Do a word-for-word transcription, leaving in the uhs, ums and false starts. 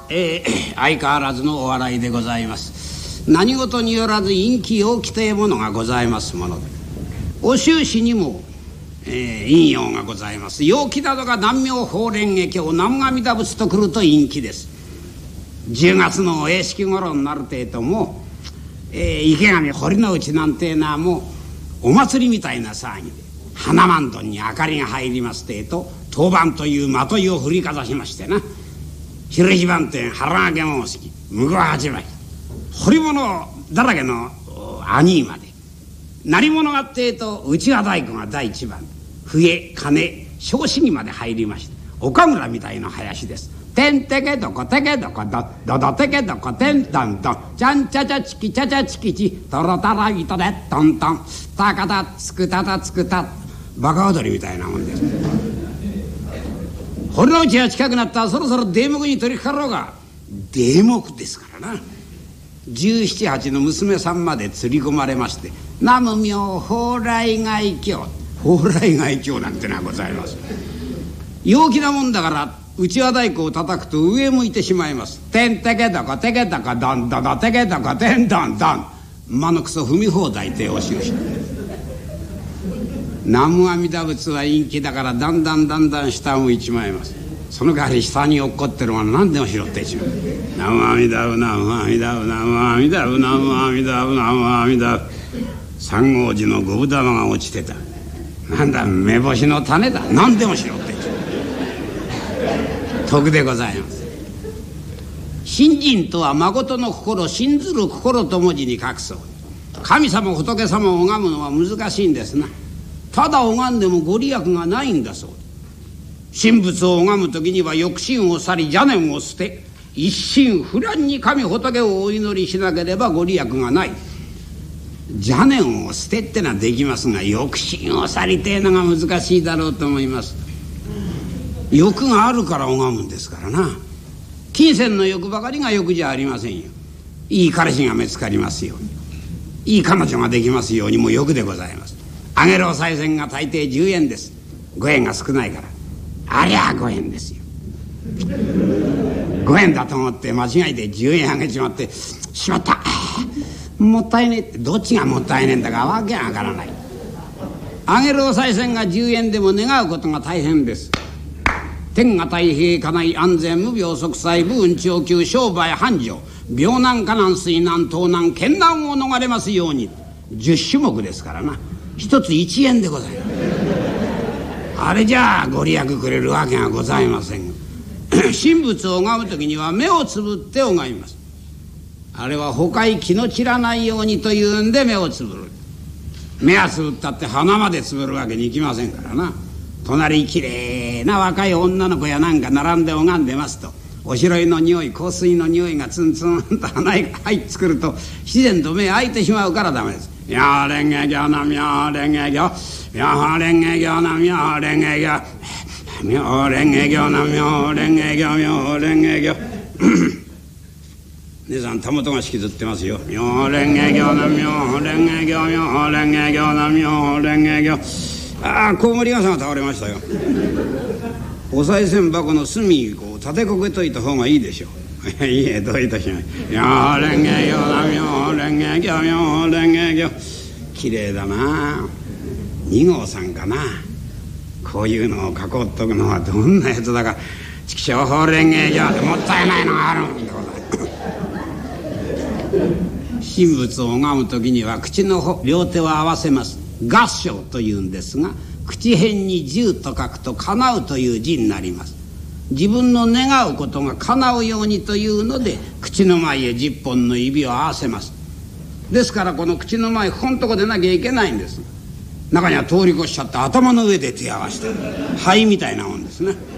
えー、相変わらずのお笑いでございます。何事によらず陰気陽気というものがございますもので、お習字にも、えー、陰陽がございます。陽気などが南明法蓮華経南無阿弥陀仏と来ると陰気です。じゅうがつのお屋敷頃になるてえともう、えー、池上堀之内なんていうのはもうお祭りみたいな騒ぎで、花満堂に明かりが入りますてえと当番というまといを振りかざしましてな、昼日番店腹掛けも式向こう八枚彫り物だらけの兄まで鳴り物がってえと内輪太鼓が第一番、笛鐘小市議まで入りまして、岡村みたいな林です。てんてけどこてけどこどどどてけどこてんとんとんちゃんちゃちゃちきちゃちゃちきちとろたらいとでとんとんたかたつくたたつくた、バカ踊りみたいなもんです。堀之内が近くなったらそろそろ題目に取りかかろうが、題目ですからな。十七八の娘さんまで釣り込まれまして、南無妙法来外経、法来外経なんてのはございます。陽気なもんだから内輪太鼓を叩くと上向いてしまいます。てんてけどこてけどこどんどどてけどこてんどんどん、馬のくそ踏み放題っておしよし。南無阿弥陀仏は陰気だからだんだんだんだん下を向いちまいます。その代わり下に落っこってるもの何でも拾っていちまう。南無阿弥陀仏南無阿弥陀仏南無阿弥陀仏南無阿弥陀仏南無阿弥陀仏。三号寺の五分玉が落ちてた。なんだ目星の種だ。何でも拾っていちまう。徳でございます。信心とは誠の心、信ずる心と文字に書くそう。神様仏様を拝むのは難しいんですな。ただ拝んでもご利益がないんだそう。神仏を拝む時には欲心を去り邪念を捨て、一心不乱に神仏をお祈りしなければご利益がない。邪念を捨てってのはできますが、欲心を去りてえのが難しいだろうと思います。欲があるから拝むんですからな。金銭の欲ばかりが欲じゃありませんよ。いい彼氏が見つかりますように、いい彼女ができますようにも欲でございます。あげるお賽銭が大抵じゅうえんです。ごえんが少ないから、ありゃごえんですよ。ごえんだと思って間違いでじゅうえんあげちまって、しまった、もったいねえって、どっちがもったいねえんだかわけがわからない。あげるお賽銭がじゅうえんでも願うことが大変です。天下太平家内安全無病息災武運長久商売繁盛、病難火難水難盗難健難を逃れますように、じゅっ種目ですからな。一ついちえんでございます。あれじゃあご利益くれるわけがございません。神仏を拝む時には目をつぶって拝みます。あれは他に気の散らないようにというんで目をつぶる。目はつぶったって鼻までつぶるわけにいきませんからな。隣にきれいな若い女の子やなんか並んで拝んでますと、おしろいの匂い、香水の匂いがツンツンと鼻に入ってくると自然と目開いてしまうからダメです。妙蓮華経な妙蓮華経、妙蓮華経な妙蓮華経、妙蓮華経な妙蓮華経、妙蓮華経。姉さんたもとが引きずってますよ。妙蓮華経な妙蓮華経、妙蓮華経な妙蓮華経。ああ、コウモリガさんが倒れましたよ。お賽銭箱の隅にこう立てこけといた方がいいでしょう。いいえ、どういたしましょう。妙蓮華経な妙蓮華経、妙蓮華経。きれいだな。に号さんかな。こういうのを囲っとくのはどんなやつだか。畜生法蓮華経ってもったいないのがあるんでございます。神仏を拝む時には口の両手を合わせます。合掌というんですが、口辺に十と書くと叶うという字になります。自分の願うことが叶うようにというので口の前へ十本の指を合わせます。ですからこの口の前ここのとこでなきゃいけないんです。中には通り越しちゃって頭の上で手を合わせて、灰みたいなもんですね。